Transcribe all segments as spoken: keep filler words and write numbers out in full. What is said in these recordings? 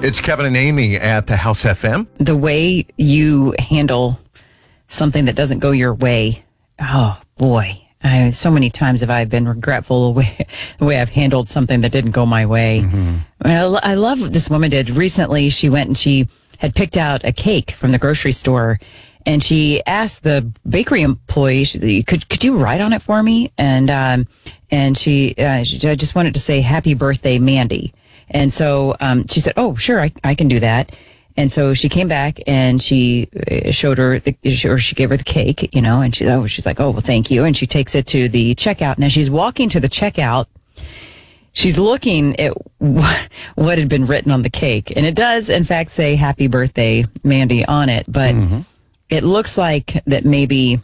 It's Kevin and Amy at the House F M. The way you handle something that doesn't go your way, oh boy. I, so many times have I been regretful the way, the way I've handled something that didn't go my way. Mm-hmm. I, mean, I, lo- I love what this woman did. Recently, she went and she had picked out a cake from the grocery store, and she asked the bakery employee, she, "Could could you write on it for me?" And um, and she, uh, she, I just wanted to say "Happy Birthday, Mandy." And so um, she said, "Oh, sure, I, I can do that." And so she came back and she showed her, the, or she gave her the cake, you know, and she, oh, she's like, "Oh, well, thank you." And she takes it to the checkout. Now she's walking to the checkout. She's looking at what had been written on the cake. And it does, in fact, say "Happy Birthday, Mandy" on it. But mm-hmm. it looks like that maybe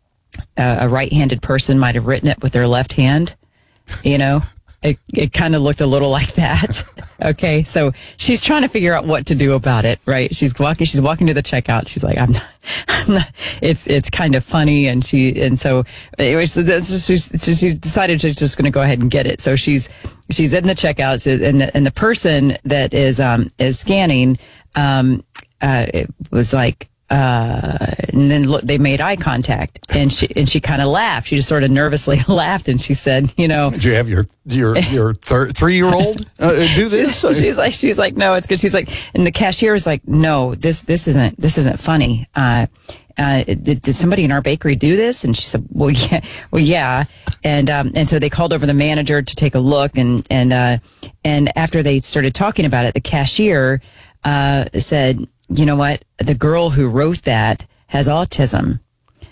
a, a right-handed person might have written it with their left hand, you know. It it kind of looked a little like that. Okay, so she's trying to figure out what to do about it, right? She's walking. She's walking to the checkout. She's like, "I'm not." I'm not it's it's kind of funny, and she and so it was. She, she decided she's just going to go ahead and get it. So she's she's in the checkout, and the and the person that is um is scanning um uh it was like. Uh, and then look, they made eye contact, and she and she kind of laughed. She just sort of nervously laughed, and she said, "You know, did you have your your your thir- three year old uh, do this?" She's, she's like, she's like, "No, it's good." She's like, and the cashier is like, "No, this this isn't this isn't funny. Uh, uh, did, did somebody in our bakery do this?" And she said, "Well, yeah, well, yeah." And um, and so they called over the manager to take a look, and and uh, and after they started talking about it, the cashier uh said, "You know what? The girl who wrote that has autism."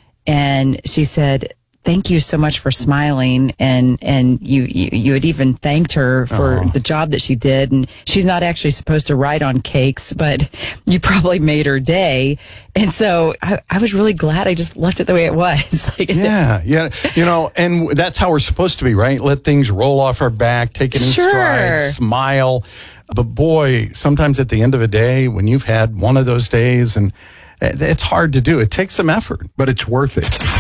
And she said, "Thank you so much for smiling." And, and you, you, you had even thanked her for oh. the job that she did. And she's not actually supposed to write on cakes, but you probably made her day. And so I, I was really glad I just left it the way it was. Like, yeah. Yeah. You know, and that's how we're supposed to be, right? Let things roll off our back, take it in sure. stride, smile. But boy, sometimes at the end of a day, when you've had one of those days, and it's hard to do, it takes some effort, but it's worth it.